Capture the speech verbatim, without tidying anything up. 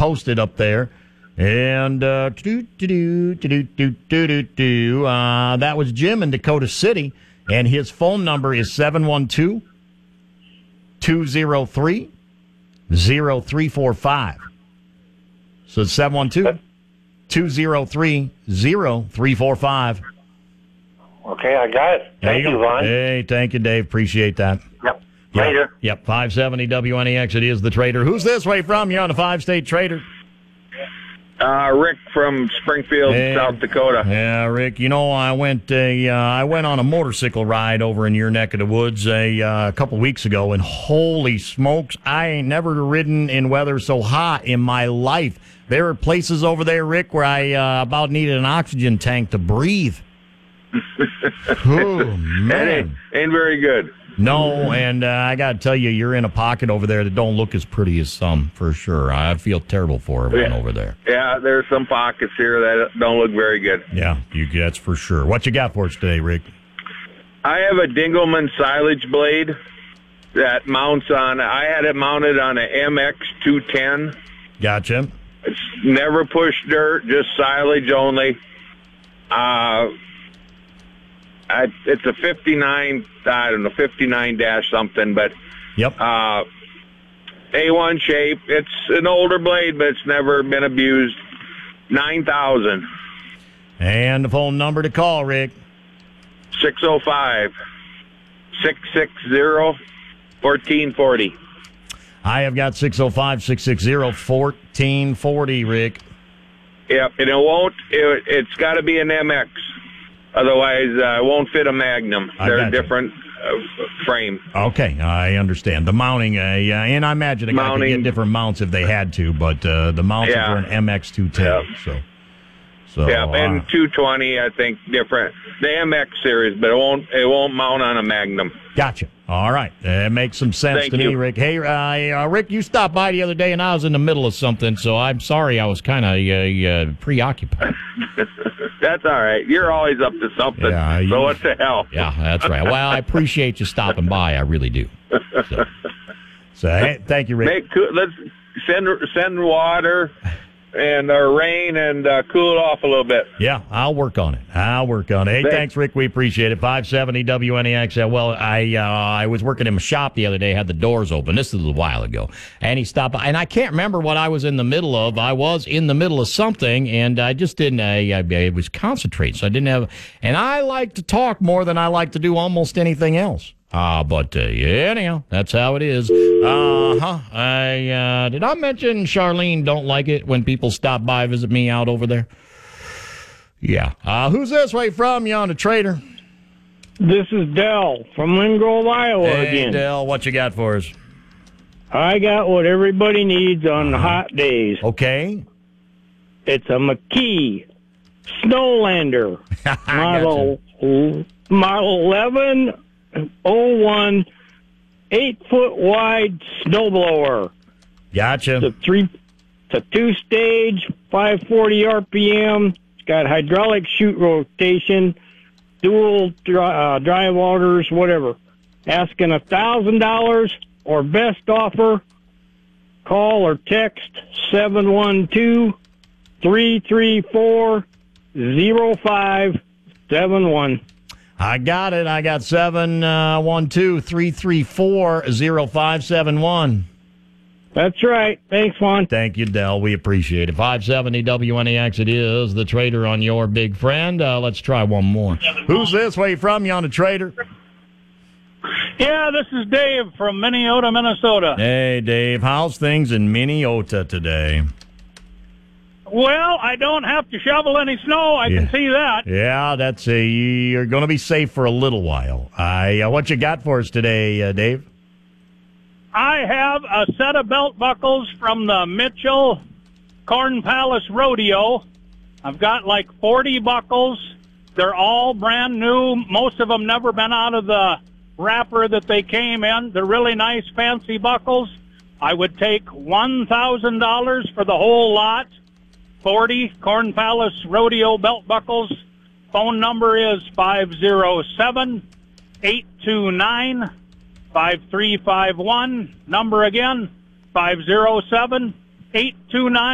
posted up there. And uh, uh, that was Jim in Dakota City, and his phone number is seven one two, two zero three, zero three four five. So it's seven one two, two zero three, zero three four five. Okay, I got it. Thank you, Vaughn. Hey, thank you, Dave. Appreciate that. Yep. Yep. Later. Yep, five seventy W N E X. It is the Trader. Who's this way from? You're on the five-state Trader. Uh, Rick from Springfield, hey, South Dakota. Yeah, Rick. You know, I went a, uh, I went on a motorcycle ride over in your neck of the woods a uh, couple weeks ago, and holy smokes, I ain't never ridden in weather so hot in my life. There are places over there, Rick, where I uh, about needed an oxygen tank to breathe. Oh, man. Ain't, ain't very good. No, and uh, I got to tell you, you're in a pocket over there that don't look as pretty as some, for sure. I feel terrible for everyone yeah. over there. Yeah, there's some pockets here that don't look very good. Yeah, you, that's for sure. What you got for us today, Rick? I have a Dingleman silage blade that mounts on, I had it mounted on an M X two ten. Gotcha. It's never pushed dirt, just silage only. Uh... I, it's a fifty-nine, I don't know, fifty-nine dash something, but yep. uh, A one shape. It's an older blade, but it's never been abused. nine thousand. And the phone number to call, Rick? six oh five, six six zero, one four four oh. I have got six oh five, six six zero, one four four oh, Rick. Yep, and it won't, it, it's got to be an M X. Otherwise, uh, it won't fit a Magnum. They're a different uh, frame. Okay, I understand. The mounting, uh, yeah, and I imagine a guy could get different mounts if they had to, but uh, the mounts yeah. are for an M X two ten. Yeah. So, so, yeah, and uh, two twenty, I think, different. The M X series, but it won't it won't mount on a Magnum. Gotcha. All right. That makes some sense Thank to you. me, Rick. Hey, uh, uh, Rick, you stopped by the other day, and I was in the middle of something, so I'm sorry I was kind of uh, uh, preoccupied. That's all right. You're always up to something, yeah, you, so what the hell? Yeah, that's right. Well, I appreciate you stopping by. I really do. So, so hey, thank you, Rick. Make, let's send send water and uh, rain and uh, cool it off a little bit. Yeah, I'll work on it. I'll work on it. Hey, thanks, thanks Rick. We appreciate it. five seventy W N E X. Well, I uh, I was working in my shop the other day, had the doors open. This is a little while ago. And he stopped by. And I can't remember what I was in the middle of. I was in the middle of something, and I just didn't, I, I, I was concentrating, so I didn't have, and I like to talk more than I like to do almost anything else. Ah, uh, but uh, yeah, anyhow, that's how it is. Uh huh. I uh, did I mention Charlene don't like it when people stop by visit me out over there? Yeah. Uh, who's this way from? You on the Trader? This is Dell from Lynn Grove, Iowa hey, again. Dell, what you got for us? I got what everybody needs on uh-huh. hot days. Okay. It's a McKee Snowlander model model eleven. oh one eight foot wide snowblower. Gotcha. It's a three, it's a two stage, five forty R P M. It's got hydraulic chute rotation, dual dri- uh, drive orders, whatever. Asking a thousand dollars or best offer. Call or text seven one two, three three four, zero five seven one. I got it. I got seven uh, one two three three four zero five seven one. That's right. Thanks, Juan. Thank you, Dell. We appreciate it. five seventy W N E X. It is the Trader on your big friend. Uh, let's try one more. Who's this? Where you from? You on the Trader? Yeah, this is Dave from Minneota, Minnesota. Hey, Dave. How's things in Minneota today? Well, I don't have to shovel any snow. I yeah. can see that. Yeah, that's a, you're going to be safe for a little while. I, uh, what you got for us today, uh, Dave? I have a set of belt buckles from the Mitchell Corn Palace Rodeo. I've got like forty buckles. They're all brand new. Most of them never been out of the wrapper that they came in. They're really nice, fancy buckles. I would take one thousand dollars for the whole lot. forty Corn Palace Rodeo belt buckles. Phone number is five oh seven, eight two nine, five three five one. Number again, five oh seven, eight two nine